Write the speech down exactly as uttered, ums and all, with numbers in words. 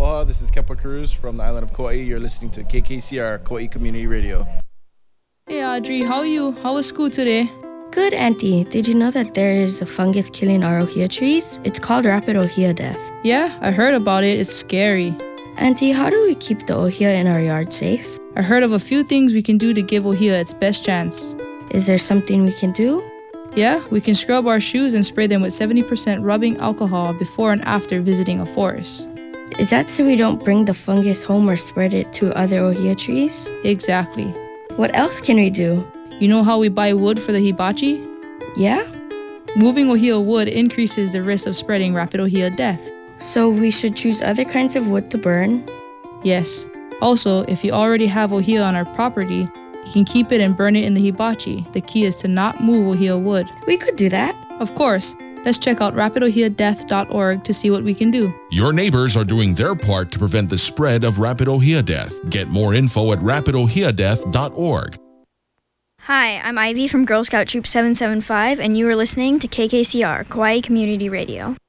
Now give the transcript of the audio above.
Aloha, this is Kepa Cruz from the island of Kauai. You're listening to K K C R, Kauai Community Radio. Hey Audrey, how are you? How was school today? Good, Auntie. Did you know that there is a fungus killing our ohia trees? It's called rapid ohia death. Yeah, I heard about it. It's scary. Auntie, how do we keep the ohia in our yard safe? I heard of a few things we can do to give ohia its best chance. Is there something we can do? Yeah, we can scrub our shoes and spray them with seventy percent rubbing alcohol before and after visiting a forest. Is that so we don't bring the fungus home or spread it to other ohia trees? Exactly. What else can we do? You know how we buy wood for the hibachi? Yeah? Moving ohia wood increases the risk of spreading rapid ohia death. So we should choose other kinds of wood to burn? Yes. Also, if you already have ohia on our property, you can keep it and burn it in the hibachi. The key is to not move ohia wood. We could do that. Of course. Let's check out rapid ohia death dot org to see what we can do. Your neighbors are doing their part to prevent the spread of rapid ohia death. Get more info at rapid ohia death dot org. Hi, I'm Ivy from Girl Scout Troop seven seven five, and you are listening to K K C R, Kauai Community Radio.